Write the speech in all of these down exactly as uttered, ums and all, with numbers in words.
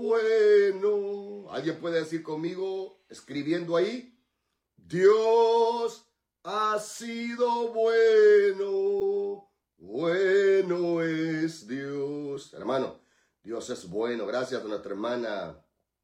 bueno. ¿Alguien puede decir conmigo, escribiendo ahí? Dios ha sido bueno, bueno es Dios. Hermano, Dios es bueno. Gracias a nuestra hermana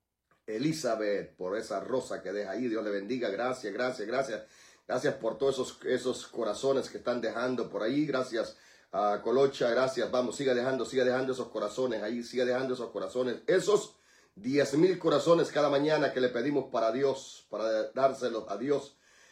Elizabeth por esa rosa que deja ahí. Dios le bendiga. Gracias, gracias, gracias. Gracias por todos esos, esos corazones que están dejando por ahí. Gracias a Colocha, gracias. Vamos, siga dejando, siga dejando esos corazones ahí. Siga dejando esos corazones. Esos diez mil corazones cada mañana que le pedimos para Dios, para dárselos a Dios.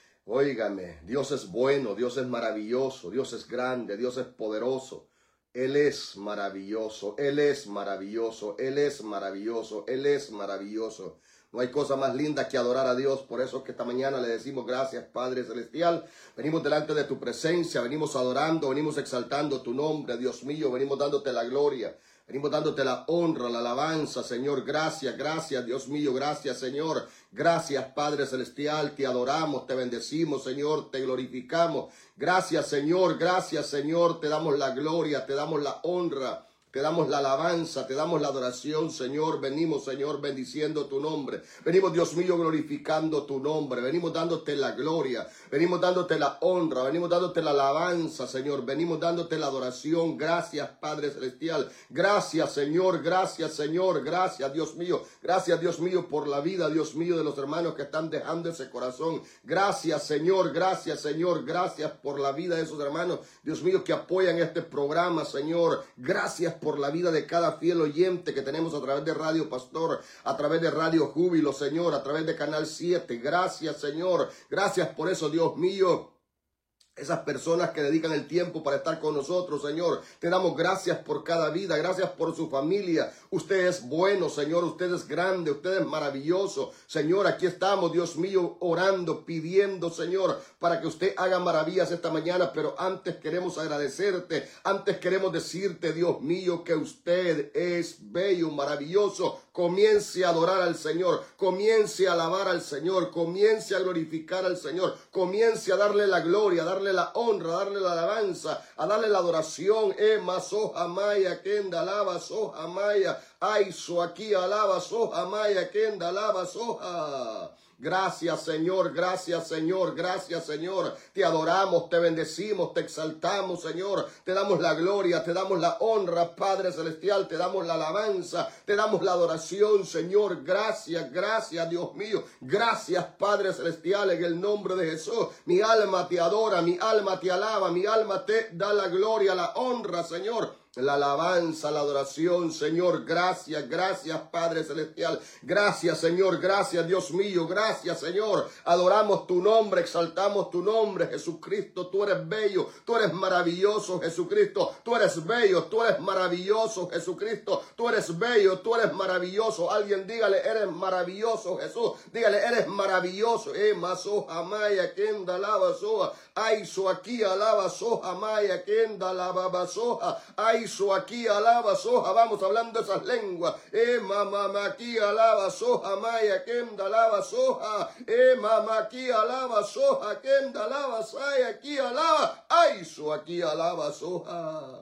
Óigame, Dios es bueno, Dios es maravilloso, Dios es grande, Dios es poderoso. Él es maravilloso, Él es maravilloso, Él es maravilloso, Él es maravilloso. No hay cosa más linda que adorar a Dios. Por eso es que esta mañana le decimos gracias, Padre Celestial. Venimos delante de tu presencia, venimos adorando, venimos exaltando tu nombre, Dios mío. Venimos dándote la gloria, venimos dándote la honra, la alabanza, Señor. Gracias, gracias, Dios mío, gracias, Señor. Gracias, Padre Celestial, te adoramos, te bendecimos, Señor, te glorificamos. Gracias, Señor, gracias, Señor, te damos la gloria, te damos la honra. Te damos la alabanza, te damos la adoración, Señor. Venimos, Señor, bendiciendo tu nombre. Venimos, Dios mío, glorificando tu nombre. Venimos dándote la gloria. Venimos dándote la honra. Venimos dándote la alabanza, Señor. Venimos dándote la adoración. Gracias, Padre Celestial. Gracias, Señor. Gracias, Señor. Gracias, Dios mío. Gracias, Dios mío, por la vida, Dios mío, de los hermanos que están dejando ese corazón. Gracias, Señor. Gracias, Señor. Gracias por la vida de esos hermanos, Dios mío, que apoyan este programa, Señor. Gracias por por la vida de cada fiel oyente que tenemos a través de Radio Pastor, a través de Radio Júbilo, Señor, a través de Canal siete. Gracias, Señor. Gracias por eso, Dios mío. Esas personas que dedican el tiempo para estar con nosotros, Señor. Te damos gracias por cada vida, gracias por su familia. Usted es bueno, Señor, usted es grande, usted es maravilloso. Señor, aquí estamos, Dios mío, orando, pidiendo, Señor, para que usted haga maravillas esta mañana. Pero antes queremos agradecerte, antes queremos decirte, Dios mío, que usted es bello, maravilloso. Comience a adorar al Señor, comience a alabar al Señor, comience a glorificar al Señor, comience a darle la gloria, a darle la honra, a darle la alabanza, a darle la adoración. Ema soja maya kenda alaba soja maya, ay so aquí alaba soja maya kenda alaba soja. Gracias, Señor, gracias, Señor, gracias, Señor. Te adoramos, te bendecimos, te exaltamos, Señor. Te damos la gloria, te damos la honra, Padre Celestial. Te damos la alabanza, te damos la adoración, Señor. Gracias, gracias, Dios mío. Gracias, Padre Celestial, en el nombre de Jesús. Mi alma te adora, mi alma te alaba, mi alma te da la gloria, la honra, Señor. La alabanza, la adoración, Señor. Gracias, gracias, Padre Celestial. Gracias, Señor. Gracias, Dios mío. Gracias, Señor. Adoramos tu nombre, exaltamos tu nombre, Jesucristo. Tú eres bello, tú eres maravilloso, Jesucristo. Tú eres bello, tú eres maravilloso, Jesucristo. Tú eres bello, tú eres maravilloso. Alguien dígale, eres maravilloso, Jesús. Dígale, eres maravilloso. Eh, maso amaya, kenda lava soa. Ay, so aquí alaba soja maya, kenda lava soja. Ay, so aquí alaba soja. Vamos hablando esas lenguas. Eh, mamá, aquí alaba soja maya, kenda lava soja. Eh, mamá, aquí alaba soja, kenda lava saya, aquí alaba. Ay, so aquí alaba soja.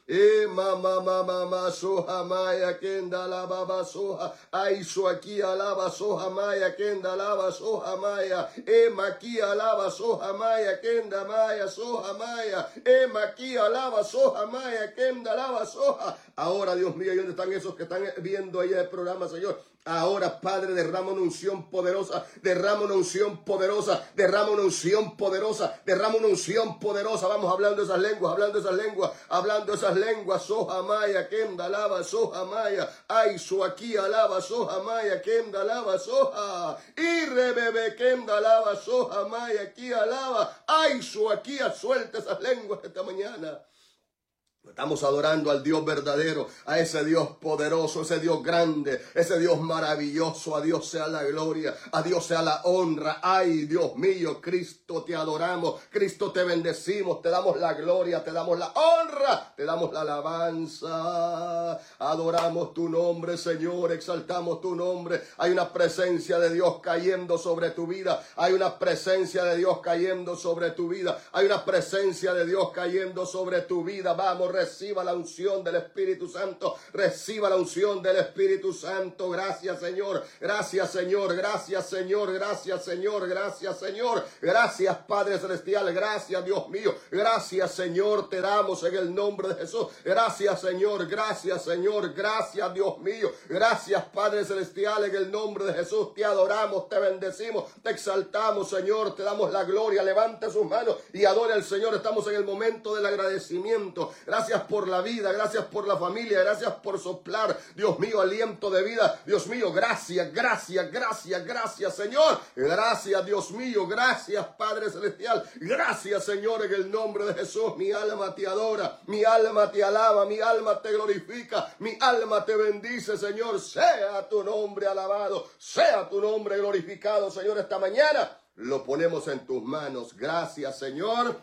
E mama mama ma soja maya kenda lava ba soja, ay so aquí alaba soja maya kenda lava soja maya, e maki alaba soja maya kenda maya soja maya, e maki alaba soja maya kenda lava soja. Ahora, Dios mío, ¿dónde están esos que están viendo ahí el programa, Señor? Ahora, Padre, derrama una unción poderosa, derrama una unción poderosa, derrama una unción poderosa, derrama una unción poderosa. Vamos hablando esas lenguas, hablando esas lenguas, hablando esas lenguas. Soja maya, kenda lava, soja maya, ay, so aquí alaba, soja maya, kenda lava, soja, y rebebe, kenda lava, soja maya, aquí alaba, ay, so aquí, suelta esas lenguas esta mañana. Estamos adorando al Dios verdadero, a ese Dios poderoso, ese Dios grande, ese Dios maravilloso. A Dios sea la gloria, a Dios sea la honra. Ay, Dios mío, Cristo, te adoramos, Cristo, te bendecimos, te damos la gloria, te damos la honra, te damos la alabanza. Adoramos tu nombre, Señor, exaltamos tu nombre. Hay una presencia de Dios cayendo sobre tu vida, hay una presencia de Dios cayendo sobre tu vida, hay una presencia de Dios cayendo sobre tu vida. Vamos, reciba la unción del Espíritu Santo, reciba la unción del Espíritu Santo. Gracias, Señor, gracias, Señor, gracias, Señor, gracias, Señor, gracias, Señor, gracias, Padre Celestial, gracias, Dios mío, gracias, Señor, te damos en el nombre de Jesús. Gracias, Señor, gracias, Señor, gracias, Dios mío, gracias, Padre Celestial, en el nombre de Jesús. Te adoramos, te bendecimos, te exaltamos, Señor, te damos la gloria. Levante sus manos y adore al Señor. Estamos en el momento del agradecimiento. Gracias por la vida, gracias por la familia, gracias por soplar, Dios mío, aliento de vida. Dios mío, gracias, gracias, gracias, gracias, Señor. Gracias, Dios mío, gracias, Padre Celestial. Gracias, Señor, en el nombre de Jesús. Mi alma te adora, mi alma te alaba, mi alma te glorifica, mi alma te bendice, Señor. Sea tu nombre alabado, sea tu nombre glorificado, Señor. Esta mañana lo ponemos en tus manos. Gracias, Señor.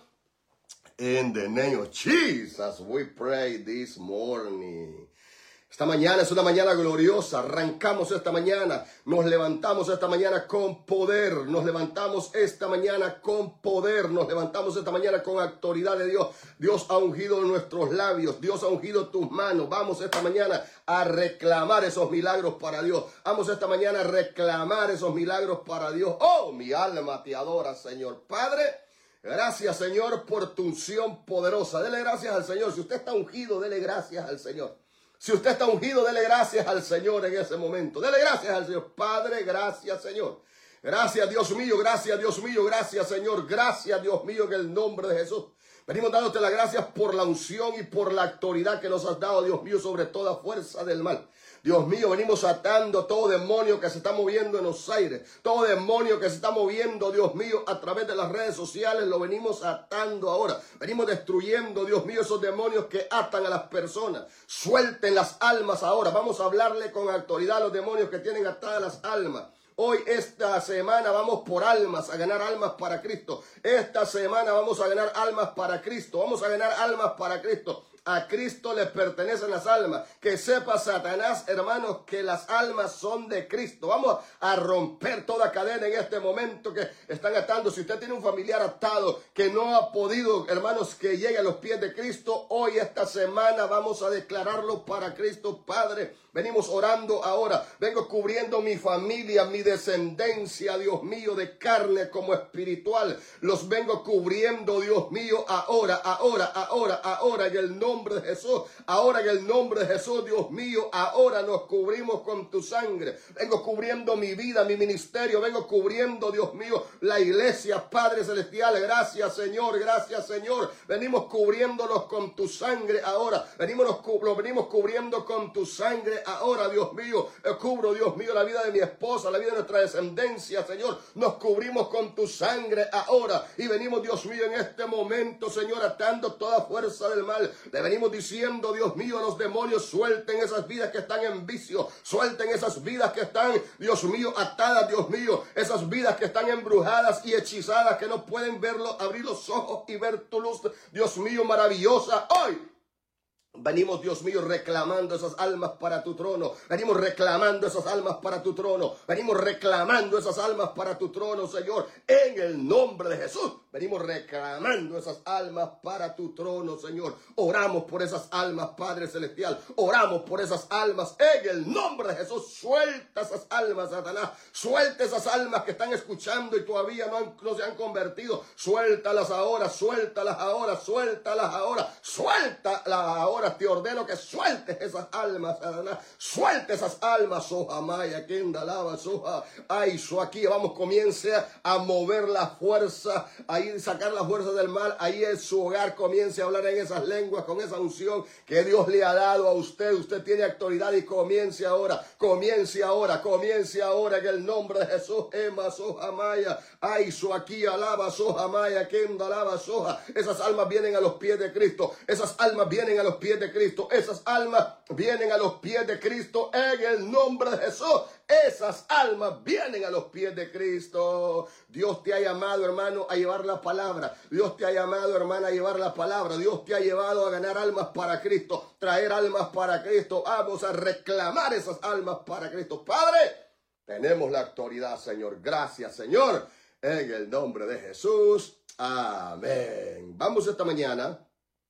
In the name of Jesus, we pray this morning. Esta mañana es una mañana gloriosa. Arrancamos esta mañana, nos levantamos esta mañana con poder, nos levantamos esta mañana con poder, nos levantamos esta mañana con autoridad de Dios. Dios ha ungido nuestros labios, Dios ha ungido tus manos. Vamos esta mañana a reclamar esos milagros para Dios. Vamos esta mañana a reclamar esos milagros para Dios. Oh, mi alma te adora, Señor. Padre, gracias, Señor, por tu unción poderosa. Dele gracias al Señor. Si usted está ungido, dele gracias al Señor. Si usted está ungido, dele gracias al Señor en ese momento. Dele gracias al Señor. Padre, gracias, Señor. Gracias, Dios mío, gracias, Dios mío, gracias, Señor. Gracias, Dios mío, en el nombre de Jesús. Venimos dándote las gracias por la unción y por la autoridad que nos has dado, Dios mío, sobre toda fuerza del mal. Dios mío, venimos atando todo demonio que se está moviendo en los aires, todo demonio que se está moviendo, Dios mío, a través de las redes sociales, lo venimos atando ahora. Venimos destruyendo, Dios mío, esos demonios que atan a las personas. Suelten las almas ahora. Vamos a hablarle con autoridad a los demonios que tienen atadas las almas. Hoy, esta semana, vamos por almas, a ganar almas para Cristo. Esta semana vamos a ganar almas para Cristo. Vamos a ganar almas para Cristo. A Cristo le pertenecen las almas. Que sepa Satanás, hermanos, que las almas son de Cristo. Vamos a romper toda cadena en este momento que están atando. Si usted tiene un familiar atado que no ha podido, hermanos, que llegue a los pies de Cristo, hoy, esta semana, vamos a declararlo para Cristo. Padre, venimos orando ahora. Vengo cubriendo mi familia, mi descendencia, Dios mío, de carne como espiritual. Los vengo cubriendo, Dios mío, ahora, ahora, ahora, ahora, en el nombre de Jesús. Ahora, en el nombre de Jesús, Dios mío, ahora nos cubrimos con tu sangre. Vengo cubriendo mi vida, mi ministerio. Vengo cubriendo, Dios mío, la iglesia, Padre Celestial. Gracias, Señor, gracias, Señor. Venimos cubriéndolos con tu sangre ahora. Venimos, lo venimos cubriendo con tu sangre ahora, Dios mío. Cubro, Dios mío, la vida de mi esposa, la vida de nuestra descendencia, Señor. Nos cubrimos con tu sangre ahora. Y venimos, Dios mío, en este momento, Señor, atando toda fuerza del mal. Le venimos diciendo, Dios mío, a los demonios, suelten esas vidas que están en vicio. Suelten esas vidas que están, Dios mío, atadas, Dios mío. Esas vidas que están embrujadas y hechizadas, que no pueden verlo, abrir los ojos y ver tu luz, Dios mío, maravillosa. Hoy venimos, Dios mío, reclamando esas almas para tu trono. Venimos reclamando esas almas para tu trono. Venimos reclamando esas almas para tu trono, Señor. En el nombre de Jesús. Venimos reclamando esas almas para tu trono, Señor. Oramos por esas almas, Padre Celestial. Oramos por esas almas. En el nombre de Jesús. Suelta esas almas, Satanás. Suelta esas almas que están escuchando y todavía no, han, no se han convertido. Suéltalas ahora, suéltalas ahora, suéltalas ahora. Suéltalas ahora. Te ordeno que sueltes esas almas, Satanás. Suelte esas almas, soja maya, kenda lava, soja. Ay, so aquí vamos, comience a mover la fuerza, ahí sacar la fuerza del mal. Ahí en su hogar comience a hablar en esas lenguas, con esa unción que Dios le ha dado a usted. Usted tiene autoridad y comience ahora, comience ahora, comience ahora en el nombre de Jesús. Ema, soja maya. Ay, so aquí alaba, soja maya, kenda lava, soja. Esas almas vienen a los pies de Cristo. Esas almas vienen a los pies de Cristo. Esas almas vienen a los pies de Cristo en el nombre de Jesús. Esas almas vienen a los pies de Cristo. Dios te ha llamado, hermano, a llevar la palabra. Dios te ha llamado, hermana, a llevar la palabra. Dios te ha llevado a ganar almas para Cristo, traer almas para Cristo. Vamos a reclamar esas almas para Cristo. Padre, tenemos la autoridad, Señor. Gracias, Señor, en el nombre de Jesús. Amén. Vamos esta mañana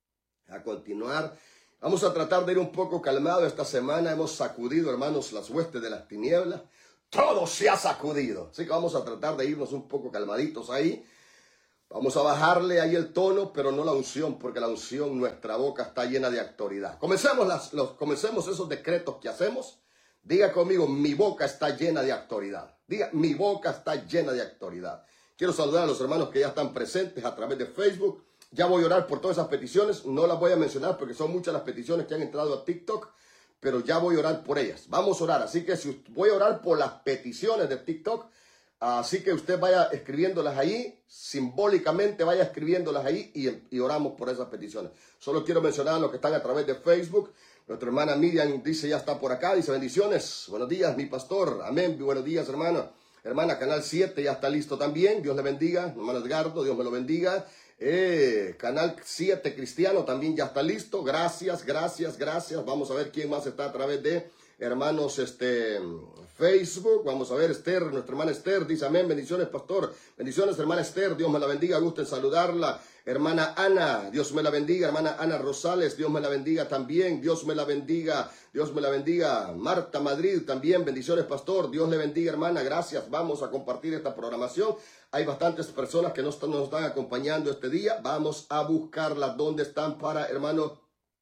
a continuar. Vamos a tratar de ir un poco calmado esta semana. Hemos sacudido, hermanos, las huestes de las tinieblas. Todo se ha sacudido. Así que vamos a tratar de irnos un poco calmaditos ahí. Vamos a bajarle ahí el tono, pero no la unción, porque la unción, nuestra boca está llena de autoridad. Comencemos, las, los, comencemos esos decretos que hacemos. Diga conmigo, mi boca está llena de autoridad. Diga, mi boca está llena de autoridad. Quiero saludar a los hermanos que ya están presentes a través de Facebook. Ya voy a orar por todas esas peticiones. No las voy a mencionar porque son muchas las peticiones que han entrado a TikTok, pero ya voy a orar por ellas. Vamos a orar. Así que si voy a orar por las peticiones de TikTok, así que usted vaya escribiéndolas ahí, simbólicamente vaya escribiéndolas ahí y, y oramos por esas peticiones. Solo quiero mencionar a los que están a través de Facebook. Nuestra hermana Miriam dice, ya está por acá, dice bendiciones. Buenos días, mi pastor. Amén. Buenos días, hermana. Hermana, Canal siete ya está listo también. Dios le bendiga. Hermano Edgardo, Dios me lo bendiga. Eh, Canal siete Cristiano también ya está listo. Gracias, gracias, gracias. Vamos a ver quién más está a través de hermanos este Facebook. Vamos a ver, Esther, nuestra hermana Esther dice amén. Bendiciones, pastor. Bendiciones, hermana Esther. Dios me la bendiga. Gusto en saludarla. Hermana Ana, Dios me la bendiga. Hermana Ana Rosales, Dios me la bendiga también. Dios me la bendiga. Dios me la bendiga. Marta Madrid también. Bendiciones, pastor. Dios le bendiga, hermana. Gracias. Vamos a compartir esta programación. Hay bastantes personas que nos están, nos están acompañando este día. Vamos a buscarlas. ¿Dónde están para, hermanos,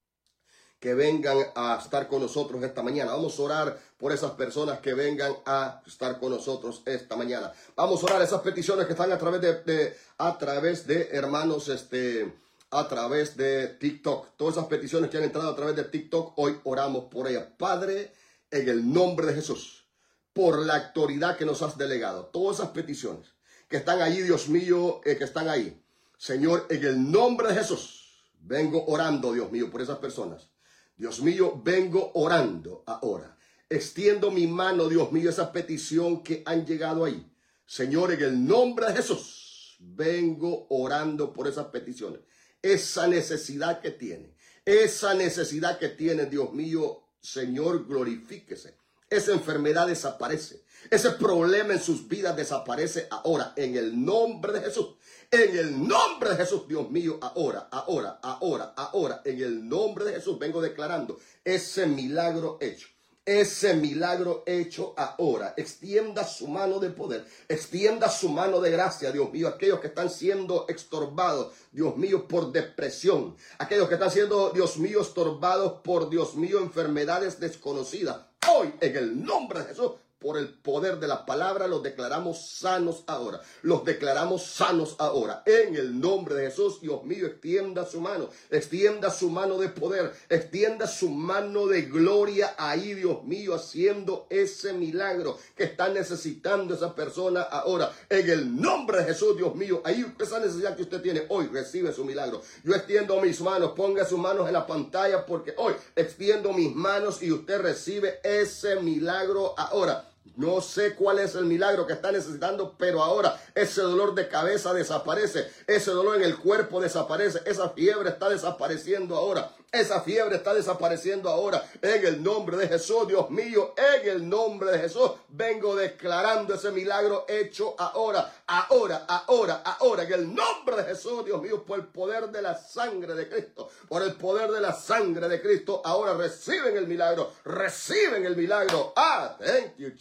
que vengan a estar con nosotros esta mañana? Vamos a orar por esas personas que vengan a estar con nosotros esta mañana. Vamos a orar esas peticiones que están a través de, de a través de hermanos, este, a través de TikTok. Todas esas peticiones que han entrado a través de TikTok, hoy oramos por ellas. Padre, en el nombre de Jesús, por la autoridad que nos has delegado, todas esas peticiones que están allí, Dios mío, eh, que están ahí. Señor, en el nombre de Jesús, vengo orando, Dios mío, por esas personas. Dios mío, vengo orando ahora. Extiendo mi mano, Dios mío, esa petición que han llegado ahí. Señor, en el nombre de Jesús, vengo orando por esas peticiones. Esa necesidad que tiene, esa necesidad que tiene, Dios mío, Señor, glorifíquese. Esa enfermedad desaparece. Ese problema en sus vidas desaparece ahora, en el nombre de Jesús. En el nombre de Jesús, Dios mío, ahora, ahora, ahora, ahora, en el nombre de Jesús vengo declarando ese milagro hecho. Ese milagro hecho ahora. Extienda su mano de poder. Extienda su mano de gracia, Dios mío. Aquellos que están siendo estorbados, Dios mío, por depresión. Aquellos que están siendo, Dios mío, estorbados por, Dios mío, enfermedades desconocidas. Hoy, en el nombre de Jesús, por el poder de la palabra, los declaramos sanos ahora. Los declaramos sanos ahora. En el nombre de Jesús, Dios mío, extienda su mano. Extienda su mano de poder. Extienda su mano de gloria ahí, Dios mío, haciendo ese milagro que está necesitando esa persona ahora. En el nombre de Jesús, Dios mío, ahí esa necesidad que usted tiene hoy, recibe su milagro. Yo extiendo mis manos. Ponga sus manos en la pantalla porque hoy extiendo mis manos y usted recibe ese milagro ahora. No sé cuál es el milagro que está necesitando, pero ahora ese dolor de cabeza desaparece, ese dolor en el cuerpo desaparece, esa fiebre está desapareciendo ahora, esa fiebre está desapareciendo ahora, en el nombre de Jesús, Dios mío, en el nombre de Jesús, vengo declarando ese milagro hecho ahora, ahora, ahora, ahora, en el nombre de Jesús, Dios mío, por el poder de la sangre de Cristo, por el poder de la sangre de Cristo, ahora reciben el milagro, reciben el milagro. Ah, thank you,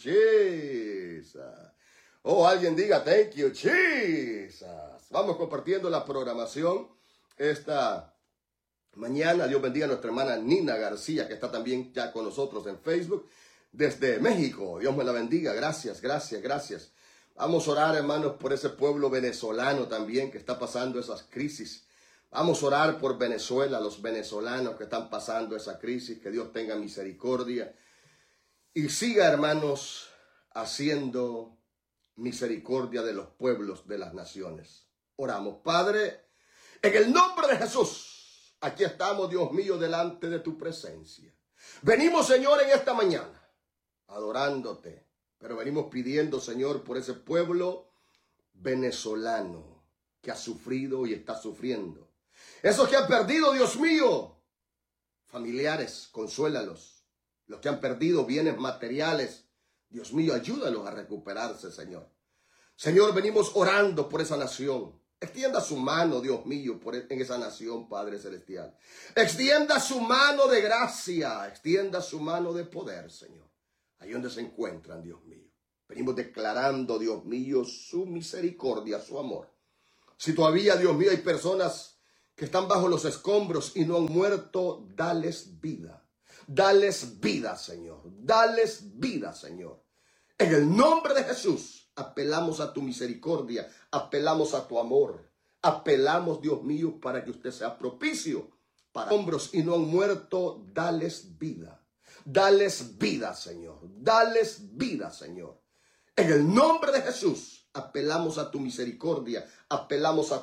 Jesus. Oh, alguien diga, thank you, Jesus. Vamos compartiendo la programación esta mañana. Dios bendiga a nuestra hermana Nina García, que está también ya con nosotros en Facebook, desde México. Dios me la bendiga. Gracias, gracias, gracias. Vamos a orar, hermanos, por ese pueblo venezolano también que está pasando esas crisis. Vamos a orar por Venezuela, los venezolanos que están pasando esa crisis. Que Dios tenga misericordia y siga, hermanos, haciendo misericordia de los pueblos de las naciones. Oramos. Padre, en el nombre de Jesús, aquí estamos, Dios mío, delante de tu presencia. Venimos, Señor, en esta mañana, adorándote, pero venimos pidiendo, Señor, por ese pueblo venezolano que ha sufrido y está sufriendo. Esos que han perdido, Dios mío, familiares, consuélalos. Los que han perdido bienes materiales, Dios mío, ayúdalos a recuperarse, Señor. Señor, venimos orando por esa nación. Extienda su mano, Dios mío, por en esa nación, Padre Celestial. Extienda su mano de gracia, extienda su mano de poder, Señor. Ahí donde se encuentran, Dios mío. Venimos declarando, Dios mío, su misericordia, su amor. Si todavía, Dios mío, hay personas que están bajo los escombros y no han muerto, dales vida. Dales vida, Señor. Dales vida, Señor. En el nombre de Jesús, apelamos a tu misericordia, apelamos a tu amor. Apelamos, Dios mío, para que usted sea propicio para hombros y no han muerto, dales vida. Dales vida, Señor. Dales vida, Señor. En el nombre de Jesús, apelamos a tu misericordia, apelamos a